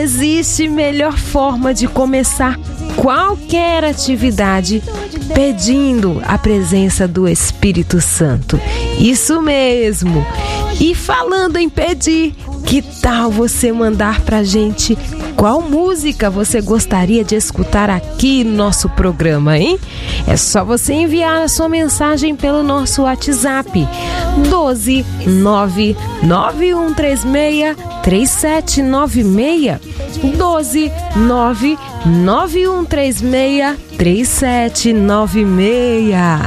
existe melhor forma de começar qualquer atividade pedindo a presença do Espírito Santo. Isso mesmo. E falando em pedir, que tal você mandar pra gente qual música você gostaria de escutar aqui no nosso programa, hein? É só você enviar a sua mensagem pelo nosso WhatsApp 12 99136 3796 12 99136 3796.